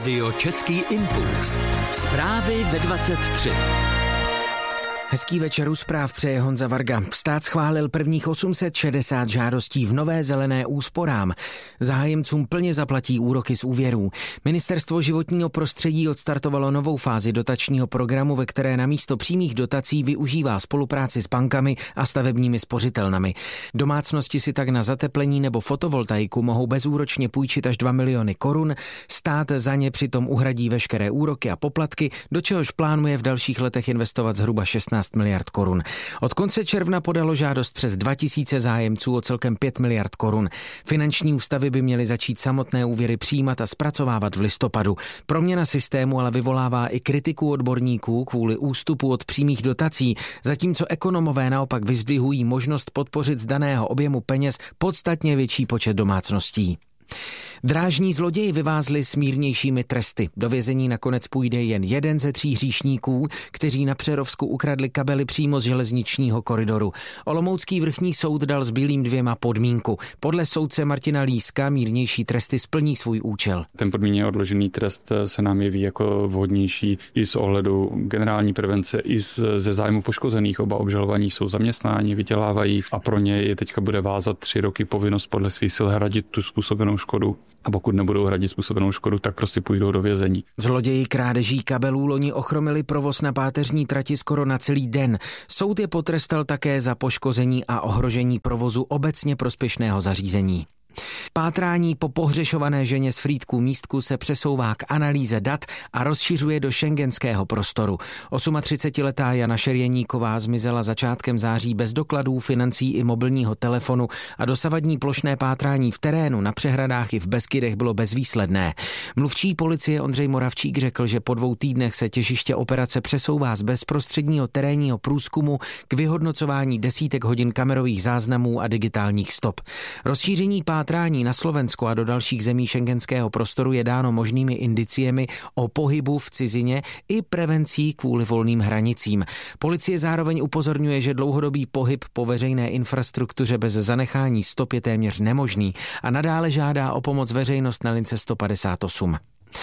Radio Český impuls. Zprávy ve 23. Hezký večer, u zpráv přeje Honza Varga. Stát schválil prvních 860 žádostí v nové zelené úsporám. Zájemcům plně zaplatí úroky z úvěrů. Ministerstvo životního prostředí odstartovalo novou fázi dotačního programu, ve které namísto přímých dotací využívá spolupráci s bankami a stavebními spořitelnami. Domácnosti si tak na zateplení nebo fotovoltaiku mohou bezúročně půjčit až 2 miliony korun. Stát za ně přitom uhradí veškeré úroky a poplatky, do čehož plánuje v dalších letech investovat zhruba 16 miliard korun. Od konce června podalo žádost přes 2000 zájemců o celkem 5 miliard korun. Finanční ústavy by měly začít samotné úvěry přijímat a zpracovávat v listopadu. Proměna systému ale vyvolává i kritiku odborníků kvůli ústupu od přímých dotací, zatímco ekonomové naopak vyzdvihují možnost podpořit z daného objemu peněz podstatně větší počet domácností. Drážní zloději vyvázli s mírnějšími tresty. Do vězení nakonec půjde jen jeden ze 3 hříšníků, kteří na Přerovsku ukradli kabely přímo z železničního koridoru. Olomoucký vrchní soud dal zbylým 2 podmínku. Podle soudce Martina Líska mírnější tresty splní svůj účel. Ten podmíněně odložený trest se nám jeví jako vhodnější i z ohledu generální prevence, i ze zájmu poškozených. Oba obžalovaní jsou zaměstnáni, vydělávají a pro ně je teďka bude vázat 3 roky povinnost podle svých sil hradit tu způsobenou škodu. A pokud nebudou hradit způsobenou škodu, tak prostě půjdou do vězení. Zloději krádeží kabelů loni ochromili provoz na páteřní trati skoro na celý den. Soud je potrestal také za poškození a ohrožení provozu obecně prospěšného zařízení. Pátrání po pohřešované ženě z Frýdků Místku se přesouvá k analýze dat a rozšiřuje do schengenského prostoru. 38letá Jana Šerjeníková zmizela začátkem září bez dokladů, financí i mobilního telefonu a dosavadní plošné pátrání v terénu, na přehradách i v Beskydech bylo bezvýsledné. Mluvčí policie Ondřej Moravčík řekl, že po 2 týdnech se těžiště operace přesouvá z bezprostředního terénního průzkumu k vyhodnocování desítek hodin kamerových záznamů a digitálních stop. Rozšíření pátrání na Slovensko a do dalších zemí schengenského prostoru je dáno možnými indiciemi o pohybu v cizině i prevencí kvůli volným hranicím. Policie zároveň upozorňuje, že dlouhodobý pohyb po veřejné infrastruktuře bez zanechání stop je téměř nemožný a nadále žádá o pomoc veřejnost na lince 158.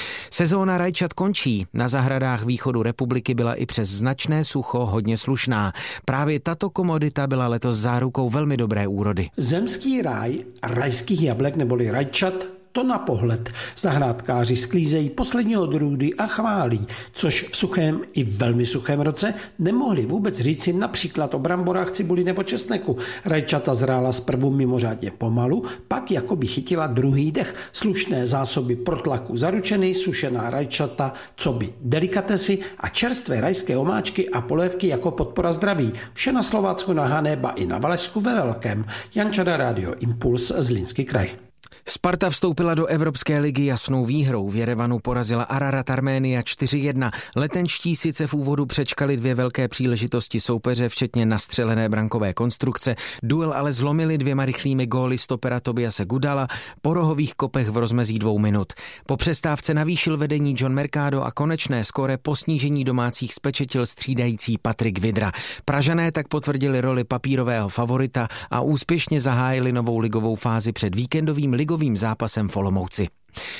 Sezóna rajčat končí. Na zahradách východu republiky byla i přes značné sucho hodně slušná. Právě tato komodita byla letos zárukou velmi dobré úrody. Zemský ráj rajských jablek neboli rajčat, to na pohled. Zahrádkáři sklízejí poslední odrůdy a chválí, což v suchém i velmi suchém roce nemohli vůbec říci například o bramborách, cibuli nebo česneku. Rajčata zrála zprvu mimořádně pomalu, pak jakoby chytila druhý dech. Slušné zásoby protlaku zaručeny, sušená rajčata, coby delikatesy a čerstvé rajské omáčky a polévky jako podpora zdraví. Vše na Slovácku, na Hané, ba i na Valašsku ve velkém. Jan Čada, Radio Impuls, Zlínský kraj. Sparta vstoupila do Evropské ligy jasnou výhrou. V Jerevanu porazila Ararat Arménia 4-1. Letenští sice v úvodu přečkali 2 velké příležitosti soupeře, včetně nastřelené brankové konstrukce. Duel ale zlomili 2 rychlými góly stopera Tobiase Gudala po rohových kopech v rozmezí 2 minut. Po přestávce navýšil vedení John Mercado a konečné skóre po snížení domácích spečetil střídající Patrik Vidra. Pražané tak potvrdili roli papírového favorita a úspěšně zahájili novou ligovou fázi před víkendovým ligovým zápasem v Olomouci.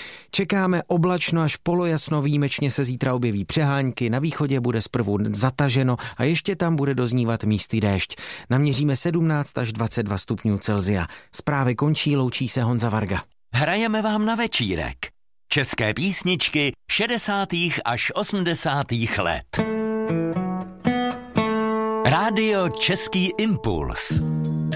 Čekáme oblačno až polojasno, výjimečně se zítra objeví přehánky, na východě bude zprvu zataženo a ještě tam bude doznívat místy déšť. Naměříme 17 až 22 stupňů Celsia. Zprávy končí, loučí se Honza Varga. Hrajeme vám na večírek. České písničky 60. až 80. let. Radio Český impuls.